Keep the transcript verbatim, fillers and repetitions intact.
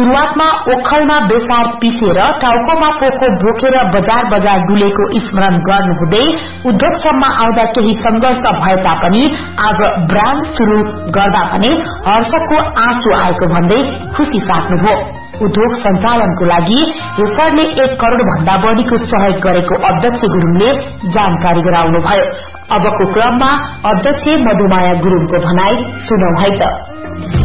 शुरूआतमा ओखलमा बेसार पिसेर टाउकोमा पोको बोकेर बजार बजार डुलेको स्मरण गर्नुहुँदै उद्योगसम्म आउँदा केही संघर्ष भए तापनि आज ब्रान्ड शुरू गर्दा भने हर्षको आँसु आएको भन्दै खुशी साट्नुभयो। उद्योग सञ्चालनको लागि रेफरले एक करोड़ भन्दा बढ़ीको सहयोग गरेको अध्यक्ष गुरूङले जानकारी गराउनुभयो। अबको क्रममा अध्यक्ष मधुमाया गुरूङको भनाई सुनौ है त।